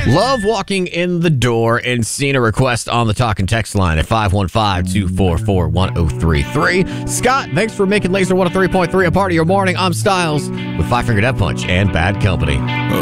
Love walking in the door and seeing a request on the talk and text line at 515-244-1033. Scott, thanks for making Laser 103.3 a part of your morning. I'm Styles with Five Finger Death Punch and Bad Company.